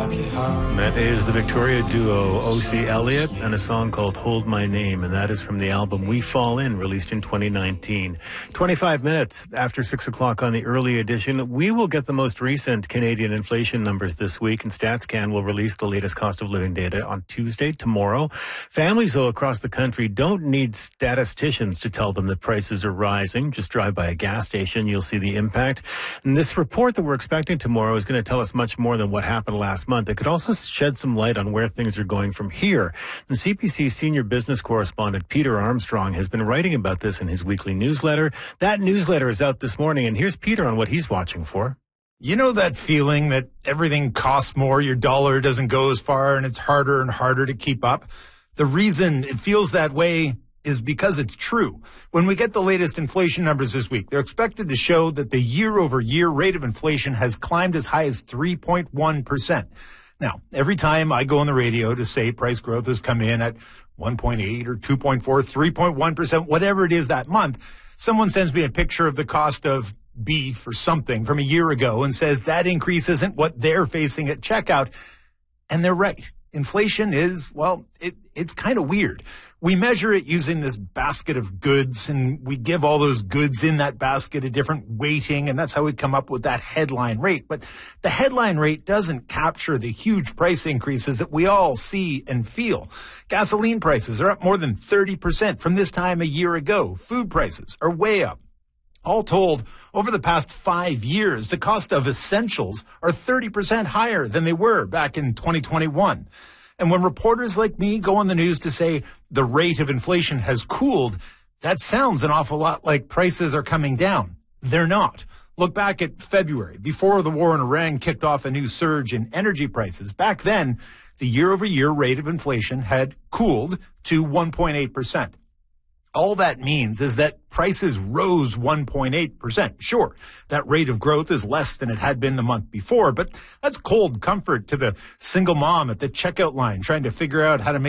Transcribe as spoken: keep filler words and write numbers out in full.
lucky heart. That is the Victoria duo O C Elliott and a song called Hold My Name, and that is from the album We Fall In, released in twenty nineteen. twenty-five minutes after six o'clock on the early edition, we will get the most recent Canadian inflation numbers this week, and StatsCan will release the latest cost of living data on Tuesday, tomorrow. Families, though, across the country don't need statisticians to tell them that prices are rising. Just drive by a gas station, you'll see the impact. And this report that we're expecting tomorrow is going to tell us much more than what happened last month. It could also shed some light on where things are going from here. And C P C senior business correspondent Peter Armstrong has been writing about this in his weekly newsletter. That newsletter is out this morning, and here's Peter on what he's watching for. You know that feeling that everything costs more, your dollar doesn't go as far, and it's harder and harder to keep up? The reason it feels that way is because it's true. When we get the latest inflation numbers this week, they're expected to show that the year-over-year rate of inflation has climbed as high as three point one percent. Now, every time I go on the radio to say price growth has come in at one point eight or two point four, three point one percent, whatever it is that month, someone sends me a picture of the cost of beef or something from a year ago and says that increase isn't what they're facing at checkout. And they're right. Inflation is, well, it, it's kind of weird. We measure it using this basket of goods, and we give all those goods in that basket a different weighting, and that's how we come up with that headline rate. But the headline rate doesn't capture the huge price increases that we all see and feel. Gasoline prices are up more than thirty percent from this time a year ago. Food prices are way up. All told, over the past five years, the cost of essentials are thirty percent higher than they were back in twenty twenty-one. And when reporters like me go on the news to say the rate of inflation has cooled, that sounds an awful lot like prices are coming down. They're not. Look back at February, before the war in Iran kicked off a new surge in energy prices. Back then, the year-over-year rate of inflation had cooled to one point eight percent. All that means is that prices rose one point eight percent. Sure, that rate of growth is less than it had been the month before, but that's cold comfort to the single mom at the checkout line trying to figure out how to make